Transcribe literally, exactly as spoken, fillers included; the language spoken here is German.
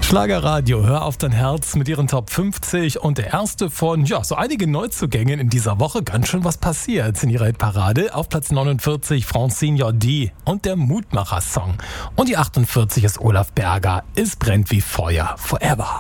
Schlagerradio, hör auf dein Herz mit ihren Top fünfzig und der erste von, ja, so einigen Neuzugängen in dieser Woche. Ganz schön was passiert in ihrer Hitparade. Auf Platz neunundvierzig Francine Jordi und der Mutmacher-Song. Und die achtundvierzig ist Olaf Berger, Es brennt wie Feuer, Forever.